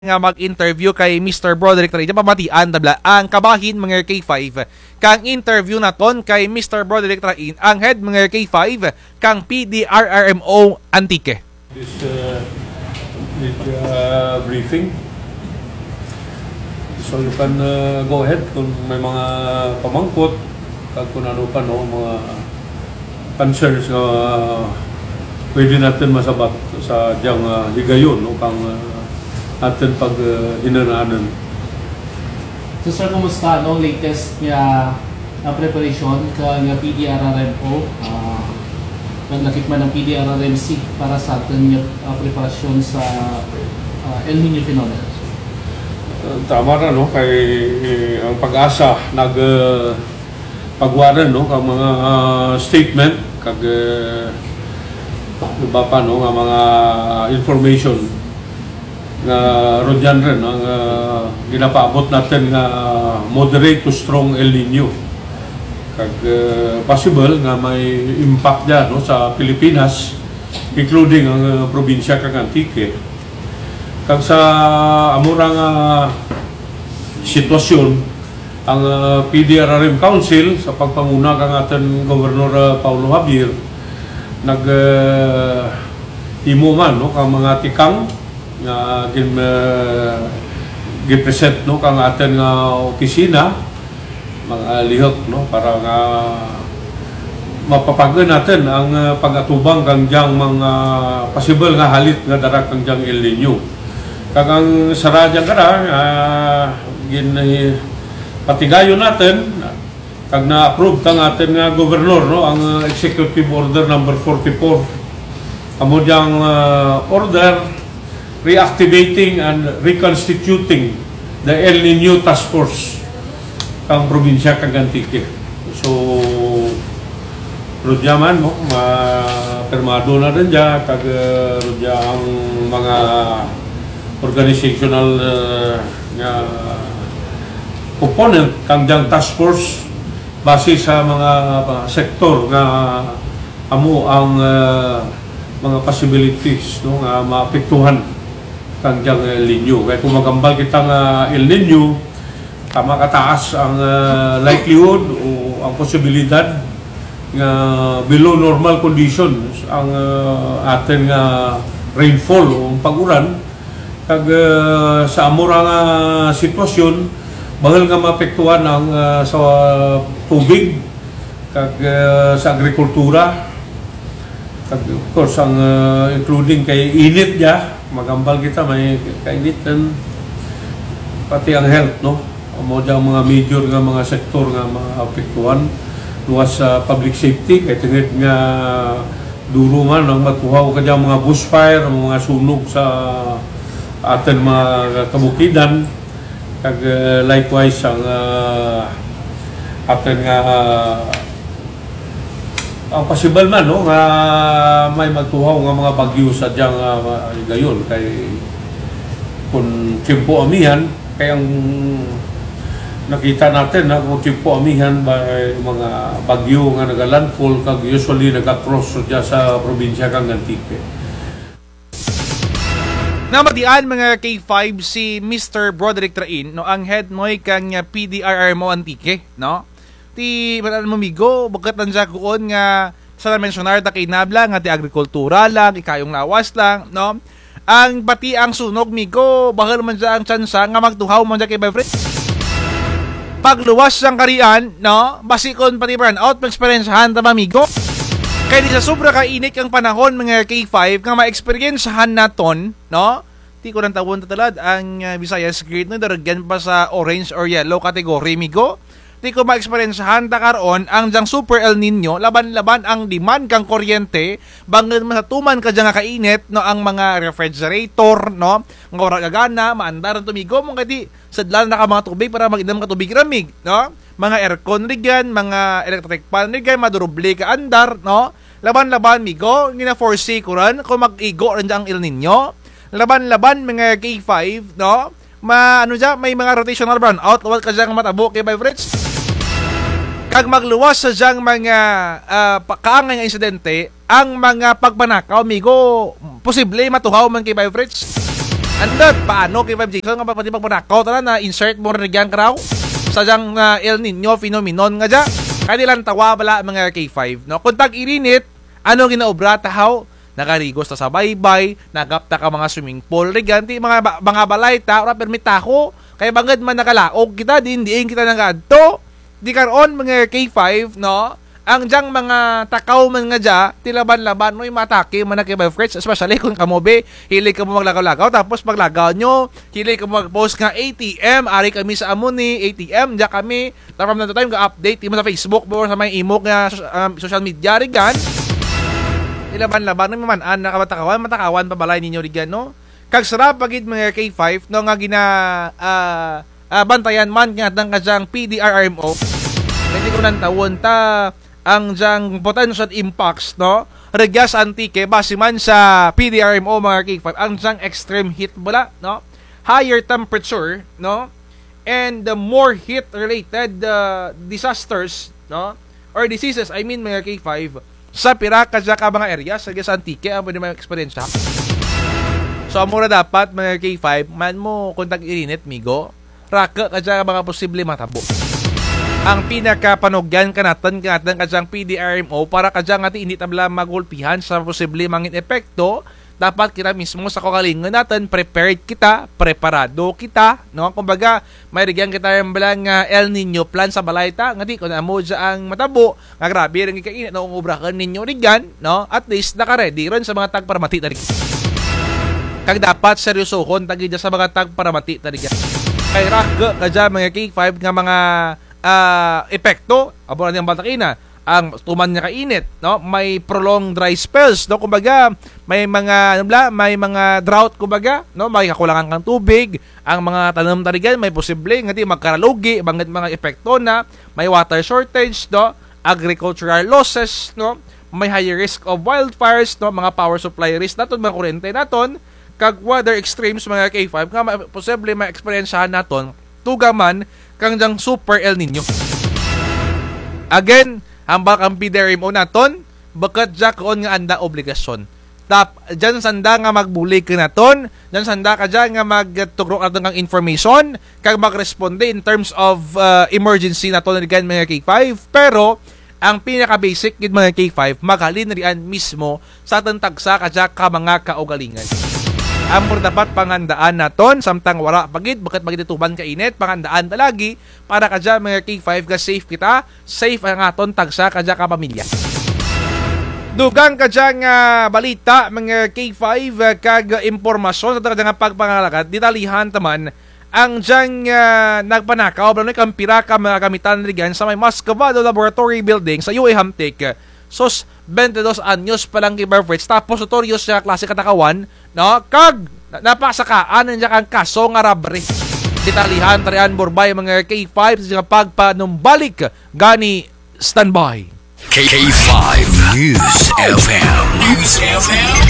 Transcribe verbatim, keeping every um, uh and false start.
nga mag-interview kay Mister Broderick Train. Pamatian tabla ang kabahin mga K five. Kang interview naton kay Mister Broderick Train, ang head mga K five kang P D R R M O Antique. This uh, this, uh, briefing. So you can uh, go ahead kung may mga pamangkot kag kung ano pa no mga concerns na uh, pwede natin masabat sa diyang uh, higayon no kang uh, atin pag uh, hinanaanan. So sir, kumusta no latest nga uh, preparation ka nga P D R R M O uh, naglakip man ng P D R R M C para sa atin nga uh, preparasyon sa uh, El Niño phenomenon? Uh, tama na no kay eh, ang pag-asa nag uh, pagwaran no kang mga uh, statement kag uh, iba pa no nga mga information nga rodyan rin ang uh, ginapaabot natin nga uh, moderate to strong El Niño kag uh, possible nga may impact dyan no, sa Pilipinas including ang uh, probinsya kag Antique kag sa amurang uh, sitwasyon ang uh, P D R R M Council sa pagpanguna kang ating Governor uh, Paulo Javier nag uh, imo man no kang mga tikang nga gin uh, gipresent no kang atin nga opisina mga lihok no para nga mapapagan natin ang uh, pag-atubang kang diyang mga possible nga halit nga darak kang diyang El Niño kag ang saradyan kada uh, gin uh, patigayon natin kag na-approve kang atin nga gobernador no ang uh, Executive Order number forty-four amo diyang uh, order reactivating and reconstituting the El Niño Task Force kang probinsya kag Antique. So rodyaman mo ma-permado na rin dyan kag uh, rodyang mga organizational uh, nga component kang diyang task force base sa mga uh, sektor nga amo ang uh, mga possibilities no nga maapektuhan kang diyang El Niño. Kaya kung magambal kita nga El Niño, tama kataas ang uh, likelihood o ang posibilidad nga below normal conditions ang uh, atin nga rainfall o pag-uran kag uh, sa amura nga sitwasyon bahal nga maapektuhan ang uh, sa tubig kag uh, sa agrikultura kag of course ang uh, including kay init ya magambal kita may kainitan pati ang health no mo diyang mga major nga mga sektor nga maapektuhan luwas sa uh, public safety kay tingit nga duro man ang matuhaw ka diyang mga bushfire mga sunog sa atin mga kabukidan kag uh, likewise ang uh, atin nga uh, ang possible man no nga may magtuhaw nga mga bagyo sa diyang uh, gayon kay kung tiyempo amihan kay ang nakita natin na kung tiyempo amihan by mga bagyo nga nagalandfall kag usually nagacross dyan sa probinsya kang Antique. Namatian mga K five si Mister Broderick Train no ang head moy kang P D R R M O Antique no ti banan mo migo bagat nandiya kuon nga sa mensionar ta kay nabla nga ti agrikultura lang ikayong lawas lang no ang pati ang sunog migo bahal man sa ang tsansa nga magtuhaw man kay my friend pagluwas sang karian no basikon pati burn out experiencehan ta migo kay di sa sobra ka init ang panahon mga K five nga ma-experiencehan naton no ti ko nang tawon tatalad ang uh, Visayas grade no daragyan pa sa orange or yellow category migo. Di ko ma-experiencehan ta karon ang diyang Super El Niño laban-laban ang demand kang kuryente bangod man sa tuman ka diyang kainit no ang mga refrigerator no nga ora gagana maandar tumigo mo kadi sadlan na ka mga tubig para mag-inom ka tubig ramig no mga aircon rigyan mga electric fan rigyan maduroble ka andar no laban-laban migo gina foresee ko ran kung mag-igo ran ang El Niño laban-laban mga K five no ma ano dyan may mga rotational burn out lawat ka dyan matabo kay favorites kag magluwas sa diyang mga uh, kaangay nga insidente ang mga pagbanakaw migo posible matuhaw man kay favorites Andot, paano kay five Jason nga pa pati pagpanakaw tala na insert mo rin yan kraw sa diyang uh, El Nino phenomenon nga dya. Kanilang tawa bala mga K five. No? Kung tag-irinit, ano ginaobra tahaw? Nakarigos ta sa baybay, nagapta ka mga swimming pool, riganti, mga, mga balay ta, ora permita ko, kaya bangad man nakalaog kita, din diin kita nag-adto. Di karon mga K five, no? Ang diyang mga takaw man nga dya, tilaban-laban mo yung matake man na kay friends, especially kung kamobe, hilig ka mo maglagaw-lagaw, tapos paglagaw nyo, hilig ka mo mag-post nga A T M, ari kami sa Amuni, A T M, dya kami, from time to time, ga-update, mo sa Facebook mo, sa may imo nga um, social media, rigan, tilaban-laban, no, man, an, nakamatakawan, matakawan, pabalay ninyo, rigan, no? Kag sarap pagid mga K five, no, nga gina, uh, uh, bantayan man, nga dang kadyang P D R R M O, hindi ko nang tawon ta, ang diyang potential impacts, no? Regas antike, base man sa P D R M O mga K five, ang diyang extreme heat bala, no? Higher temperature, no? And the more heat-related uh, disasters, no? Or diseases, I mean mga K five, sa pira kadya ka mga areas, regas antike, ang pwede mga experience ha. So, amura dapat mga K five, man mo kung tag-irinit, migo, raka kadya ka mga posible matabo. Ang pinakapanugyan kanatan kanatan kadyang P D R M O para kadyang ati hindi tabla magulpihan sa posible mangin epekto, dapat kita mismo sa kakalingan natin prepared kita, preparado kita, no? Kumbaga may rigyan kita yung balang uh, El Nino plan sa balay ta, ngati kun amo ang matabo, nga grabe ring ikainit na umubrakan ninyo rigyan, no? At least naka-ready ron sa mga tagparamati ta rigyan. Kag dapat seryosohon tagi sa mga tagparamati ta rigyan. Kay raga kadya mga K five nga mga Uh, epekto, abo na niyang batakina, ang tuman niya kainit, no? May prolonged dry spells, no? Kumbaga, may mga, ano bla, may mga drought, kumbaga, no? May kakulangan kang tubig, ang mga tanam tarigan, may posible, ngati magkaralugi, bangit mga epekto na, may water shortage, no? Agricultural losses, no? May higher risk of wildfires, no? Mga power supply risk naton, mga kurente naton, kag weather extremes, mga K five, nga posible ma-experiencehan naton, tugaman, kang dang super El Nino. Again, hambak ang P D R M O naton, bakat dya kaon nga anda obligasyon. Tap, dyan sanda nga magbuli ka naton, dyan sanda ka dyan nga magtugrok naton ng information, kag magresponde in terms of uh, emergency naton na riyan mga K five, pero ang pinaka-basic gid mga K five, maghalin riyan mismo sa tantagsa ka dyan ka mga kaugalingan. Amor dapat pangandaan naton samtang wala pagid bakat pagid tuban ka init pangandaan talagi para kadya mga K five ka safe kita, safe ang aton tagsa kadya ka pamilya. Dugang kadya nga balita mga K five kag impormasyon sa kadya nga pagpangalakat ditalihan taman ang diyang uh, nagpanakaw bala kang pira ka mga gamitan rigan sa may Muscovado Laboratory Building sa U A Hamtec. Sos twenty-dos anyos pa lang kay Barfreds tapos notorious siya klase katakawan, no? Kag napasakaan niya kang kaso nga robbery. Ditalihan tarian borbay mga K five sa pagpanumbalik gani standby. K five News F M. News F M.